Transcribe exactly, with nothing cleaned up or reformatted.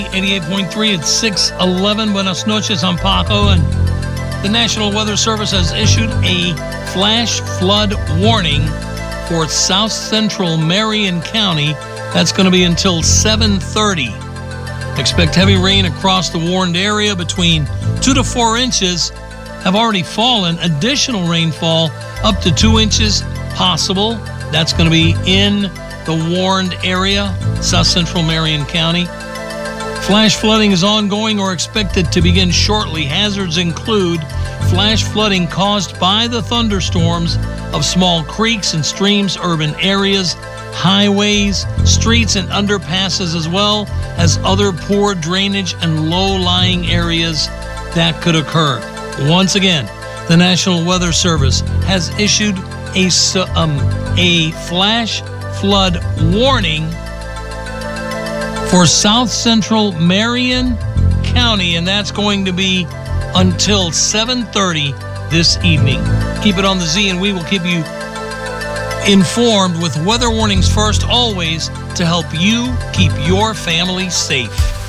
eighty-eight point three at six eleven. Buenas noches, I'm Paco, and the National Weather Service has issued a flash flood warning for south central Marion County. That's going to be until seven thirty. Expect heavy rain across the warned area. Between two to four inches have already fallen. Additional rainfall up to two inches possible. That's going to be in the warned area, south central Marion County. Flash flooding is ongoing or expected to begin shortly. Hazards include flash flooding caused by the thunderstorms of small creeks and streams, urban areas, highways, streets, and underpasses, as well as other poor drainage and low-lying areas that could occur. Once again, the National Weather Service has issued a, um, a flash flood warning for south central Marion County, and that's going to be until seven thirty this evening. Keep it on the Z, and we will keep you informed with weather warnings first, always to help you keep your family safe.